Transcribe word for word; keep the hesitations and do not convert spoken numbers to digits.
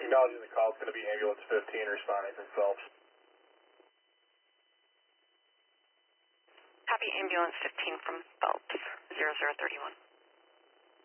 Acknowledging the call, it's going to be ambulance fifteen responding from Phelps. Copy ambulance fifteen from Phelps, zero zero three one.